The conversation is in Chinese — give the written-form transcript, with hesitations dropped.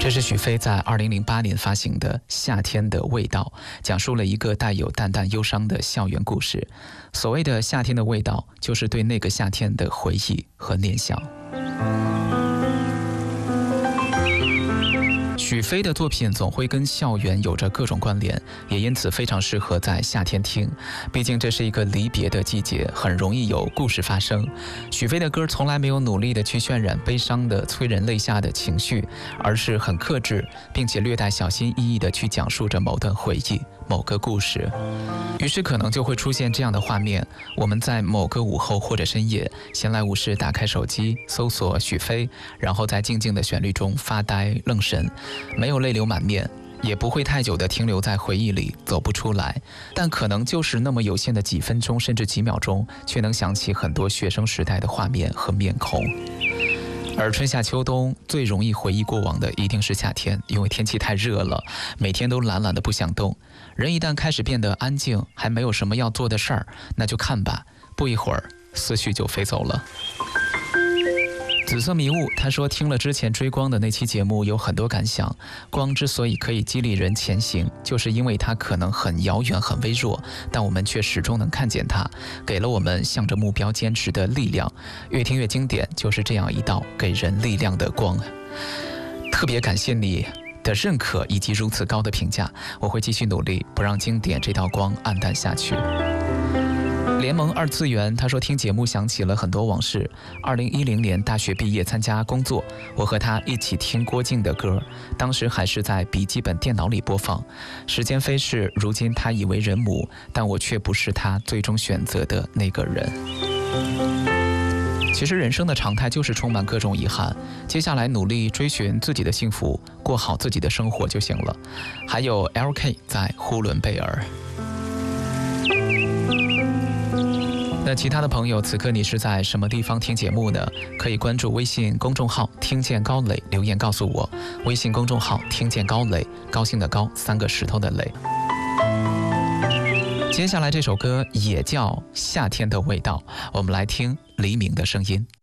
这是许飞在2008年发行的《夏天的味道》，讲述了一个带有淡淡忧伤的校园故事。所谓的夏天的味道，就是对那个夏天的回忆和念想。许飞的作品总会跟校园有着各种关联，也因此非常适合在夏天听。毕竟这是一个离别的季节，很容易有故事发生。许飞的歌从来没有努力的去渲染悲伤的催人泪下的情绪，而是很克制，并且略带小心翼翼的去讲述着某段回忆、某个故事。于是可能就会出现这样的画面：我们在某个午后或者深夜，闲来无事打开手机，搜索许飞，然后在静静的旋律中发呆愣神。没有泪流满面，也不会太久地停留在回忆里走不出来，但可能就是那么有限的几分钟甚至几秒钟，却能想起很多学生时代的画面和面孔。而春夏秋冬最容易回忆过往的一定是夏天，因为天气太热了，每天都懒懒的不想动。人一旦开始变得安静，还没有什么要做的事儿，那就看吧，不一会儿思绪就飞走了。紫色迷雾他说，听了之前追光的那期节目有很多感想。光之所以可以激励人前行，就是因为它可能很遥远很微弱，但我们却始终能看见它，给了我们向着目标坚持的力量。越听越经典，就是这样一道给人力量的光。特别感谢你的认可以及如此高的评价，我会继续努力，不让经典这道光暗淡下去。联盟二次元他说，听节目想起了很多往事。2010年大学毕业参加工作，我和他一起听郭靖的歌，当时还是在笔记本电脑里播放。时间飞逝，如今他已为人母，但我却不是他最终选择的那个人。其实人生的常态就是充满各种遗憾，接下来努力追寻自己的幸福，过好自己的生活就行了。还有 LK 在呼伦贝尔。那其他的朋友，此刻你是在什么地方听节目呢？可以关注微信公众号听见高磊，留言告诉我。微信公众号听见高磊，高兴的高，三个石头的磊。接下来这首歌也叫夏天的味道，我们来听黎明的声音。